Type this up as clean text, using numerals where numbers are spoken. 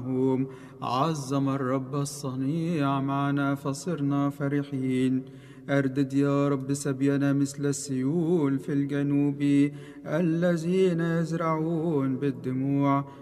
معهم. عظم الرب الصنيع معنا فصرنا فرحين. أردد يا رب سبينا مثل السيول في الجنوب، الذين يزرعون بالدموع